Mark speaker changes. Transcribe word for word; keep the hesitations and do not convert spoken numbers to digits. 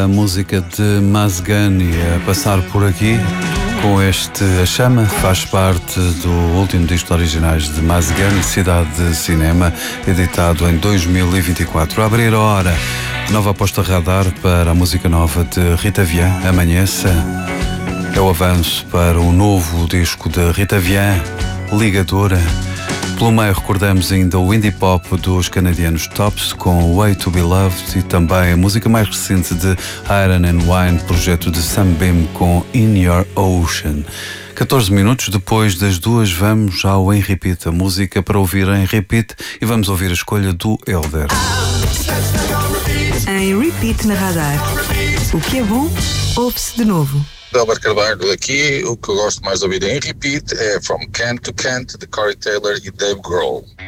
Speaker 1: a música de Mazgani a passar por aqui com este A Chama, que faz parte do último disco de originais de Mazgani, Cidade de Cinema, editado em dois mil e vinte e quatro. A abrir a hora, nova aposta radar para a música nova de Rita Vian, Amanheça. É o avanço para o novo disco de Rita Vian, Ligadora. Pelo meio recordamos ainda o indie pop dos canadianos Tops com Way to Be Loved e também a música mais recente de Iron and Wine, projeto de Sunbeam com In Your Ocean. catorze minutos depois das duas vamos ao Em Repeat, a música para ouvir em repeat, e vamos ouvir a escolha do Helder.
Speaker 2: Em Repeat na Radar. O que é bom, ouve-se de novo.
Speaker 3: Albert Carvalho aqui. O que eu gosto mais de ouvir em repeat é From Kent to Kent, de Corey Taylor e Dave Grohl.